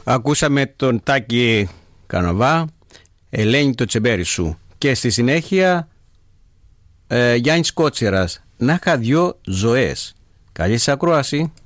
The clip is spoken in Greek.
Ακούσαμε τον Τάκη Κανοβά, Ελένη το τσεμπέρι σου, και στη συνέχεια Γιάννης Κότσιρας, να είχα δυο ζωές. Καλή σας ακρόαση.